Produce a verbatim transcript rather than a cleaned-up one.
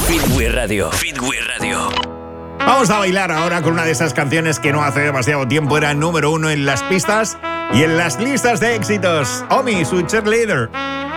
Fitway Radio. Fitway Radio. Vamos a bailar ahora con una de esas canciones que no hace demasiado tiempo era número uno en las pistas y en las listas de éxitos. Omi, su cheerleader.